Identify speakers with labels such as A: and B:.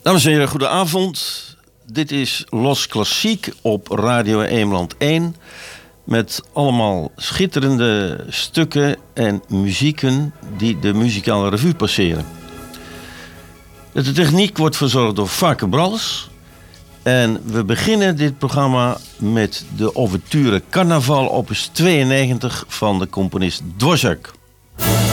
A: Dames en heren, goedenavond. Dit is Los Klassiek op Radio Eemland 1. Met allemaal schitterende stukken en muzieken die de muzikale revue passeren. De techniek wordt verzorgd door Fake Brals. En we beginnen dit programma met de ouverture Carnaval opus 92 van de componist Dvořák.